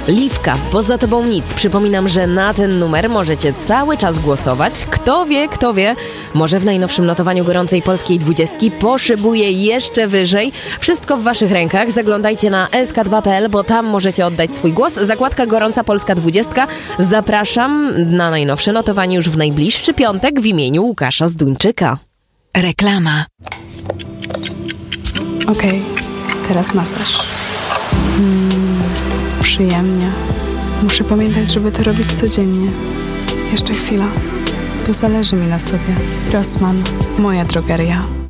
Liwka, poza tobą nic. Przypominam, że na ten numer możecie cały czas głosować. Kto wie, może w najnowszym notowaniu gorącej polskiej 20 poszybuje jeszcze wyżej. Wszystko w waszych rękach. Zaglądajcie na sk2.pl, bo tam możecie oddać swój głos. Zakładka Gorąca Polska 20. Zapraszam na najnowsze notowanie już w najbliższy piątek w imieniu Łukasza Zduńczyka. Reklama. Okej, teraz masaż. Przyjemnie. Muszę pamiętać, żeby to robić codziennie. Jeszcze chwila, bo zależy mi na sobie. Rossmann, moja drogeria.